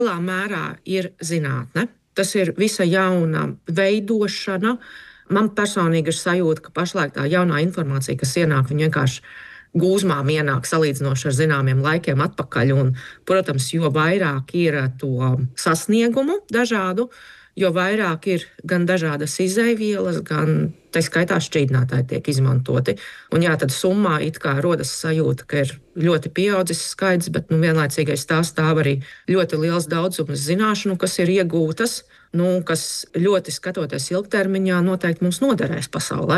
lielā mērā ir zinātne. Tas ir visa jauna veidošana. Man personīgi ir sajūta, ka pašlaik tā jaunā informācija, kas ienāk, viņa vienkārši gūzmām ienāk salīdzinoši ar zināmiem laikiem atpakaļ. Un, protams, jo vairāk ir to sasniegumu dažādu, jo vairāk ir gan dažādas izeivielas, gan tā skaitā šķīdinātāji tiek izmantoti. Un jā, tad summā it kā rodas sajūta, ka ir ļoti pieaudzis skaits, bet vienlaicīgais tā stāv arī ļoti liels daudzums zināšanu, kas ir iegūtas, kas ļoti skatoties ilgtermiņā noteikti mums noderēs pasaulē.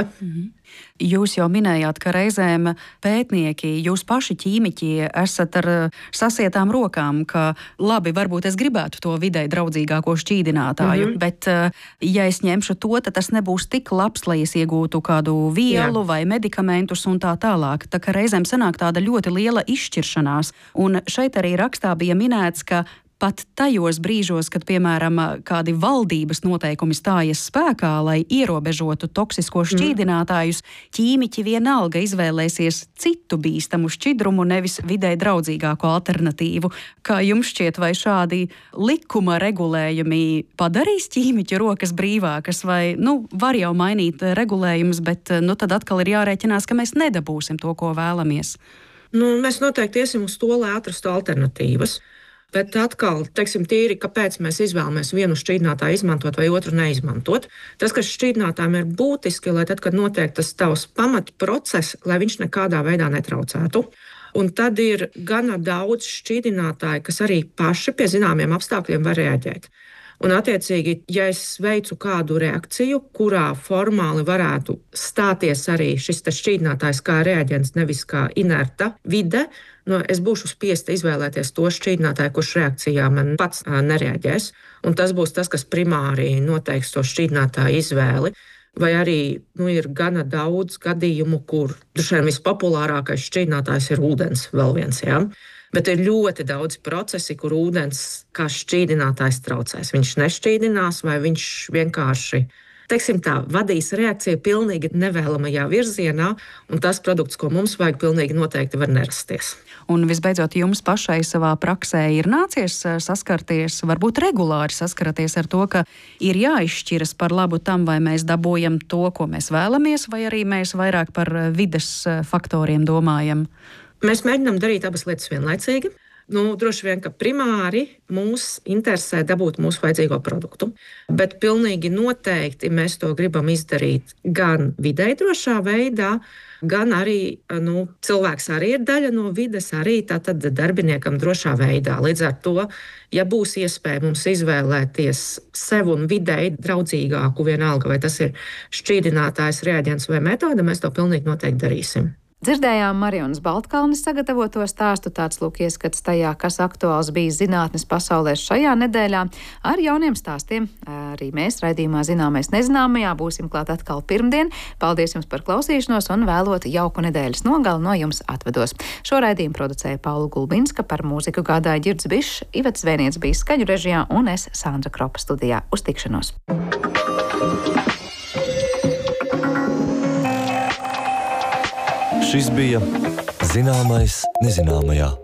Jūs jau minējāt, ka reizēm pētnieki, jūs paši ķīmiķi, esat ar sasietām rokām, ka labi, varbūt es gribētu to videi draudzīgāko šķīdinātāju, bet ja es ņemšu to, tad tas nebūs tik labs, lai es iegūtu kādu vielu vai medikamentus un tā tālāk. Tā kā reizēm sanāk tāda ļoti liela izšķiršanās. Un šeit arī rakstā bija minēts, ka pat tajos brīžos, kad, piemēram, kādi valdības noteikumi stājas spēkā, lai ierobežotu toksisko šķīdinātājus, ķīmiķi vienalga izvēlēsies citu bīstamu šķidrumu, nevis videi draudzīgāko alternatīvu. Kā jums šķiet, vai šādi likuma regulējumi padarīs ķīmiķu rokas brīvākas, vai, var jau mainīt regulējumus, bet, tad atkal ir jārēķinās, ka mēs nedabūsim to, ko vēlamies? Mēs noteikti iesim uz to, lai atrastu alternatīvas. Bet atkal, tīri, kāpēc mēs izvēlamies vienu šķīdinātāju izmantot vai otru neizmantot. Tas, kas šķīdinātājiem ir būtiski, lai tad, kad notiek tas tavs pamatprocess, lai viņš nekādā veidā netraucētu. Un tad ir gana daudz šķīdinātāju, kas arī paši pie zināmiem apstākļiem var reaģēt. Un, attiecīgi, ja es veicu kādu reakciju, kurā formāli varētu stāties arī šis šķīdinātājs kā reaģents, nevis kā inerta vide, es būšu spiesta izvēlēties to šķīdinātāju, kurš reakcijā man pats nereaģēs. Un tas būs tas, kas primāri noteiks to šķīdinātāju izvēli. Vai arī ir gana daudz gadījumu, kur droši vien vispopulārākais šķīdinātājs ir ūdens, vēl viens. Ja? Bet ir ļoti daudz procesi, kur ūdens kā šķīdinātājs traucēs. Viņš nešķīdinās, vai viņš vienkārši vadīs reakciju pilnīgi nevēlamajā virzienā, un tas produkts, ko mums vajag, pilnīgi noteikti var nerasties. Un visbeidzot, jums pašai savā praksē ir nācies saskarties, varbūt regulāri saskaraties ar to, ka ir jāizšķiras par labu tam, vai mēs dabūjam to, ko mēs vēlamies, vai arī mēs vairāk par vides faktoriem domājam? Mēs mēģinām darīt abas lietas vienlaicīgi. Droši vien, ka primāri mūs interesē dabūt mūsu vajadzīgo produktu, bet pilnīgi noteikti mēs to gribam izdarīt gan videi drošā veidā, gan arī cilvēks arī ir daļa no vides, arī tātad darbiniekam drošā veidā. Līdz ar to, ja būs iespēja mums izvēlēties sev un videi draudzīgāku, vienalga, vai tas ir šķīdinātājs, reaģents vai metode, mēs to pilnīgi noteikti darīsim. Dzirdējām Marijonas Baltkalnes sagatavoto stāstu, tāds lūk ieskats tajā, kas aktuāls bijis zinātnes pasaulē šajā nedēļā. Ar jauniem stāstiem arī mēs raidījumā Zināmais nezināmajā būsim klāt atkal pirmdien. Paldies jums par klausīšanos un vēlot jauku nedēļas nogali no jums atvedos. Šo raidījumu producēja Paula Gulbinska, par mūziku gādāja Ģirds Bišs, Ivets Zvēnieks bija skaņu režijā un es Sandra Kropa studijā. Uz tikšanos! Šis bija Zināmais nezināmajā.